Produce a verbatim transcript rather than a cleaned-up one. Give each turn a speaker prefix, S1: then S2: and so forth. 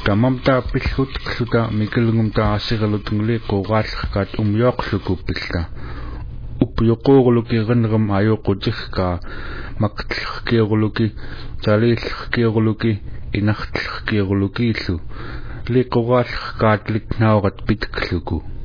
S1: Kamamta pilhut kluta mikelungumta asigalutungli qoqallqat umyoqlukupilla. Upyoqoqluki qanqam ayoqutihka maqtlqqiqluki talillqqiqluki inaqtlqqiqlukiillu liqoqallqat liknauqat pitkluku.